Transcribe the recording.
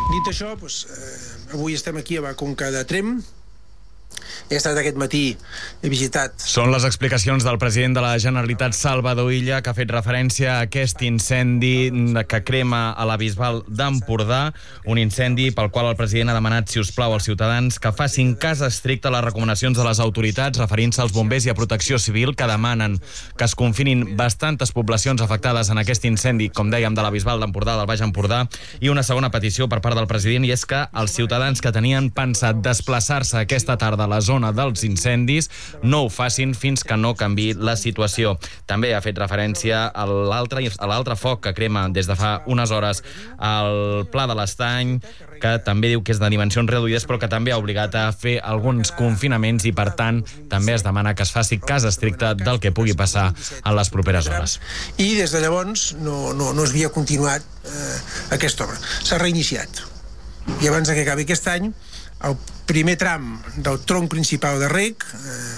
Dit això, avui estem aquí a Conca de Tremp. He estat aquest matí, he visitat... Són les explicacions del president de la Generalitat, Salvador Illa, que ha fet referència a aquest incendi que crema a la Bisbal d'Empordà, un incendi pel qual el president ha demanat, si us plau, als ciutadans que facin cas estricte a les recomanacions de les autoritats, referint-se als bombers i a Protecció Civil, que demanen que es confinin bastantes poblacions afectades en aquest incendi, com dèiem, de la Bisbal d'Empordà, del Baix Empordà, i una segona petició per part del president, i és que els ciutadans que tenien pensat desplaçar-se aquesta tarda a la zona dels incendis no ho facin fins que no canviï la situació. També ha fet referència a l'altre foc que crema des de fa unes hores al Pla de l'Estany, que també diu que és de dimensions reduïdes, però que també ha obligat a fer alguns confinaments i, per tant, també es demana que es faci cas estricte del que pugui passar en les properes hores. I des de llavors no es havia continuat aquesta obra. S'ha reiniciat. I abans que acabi aquest any, el primer tram del tronc principal de reg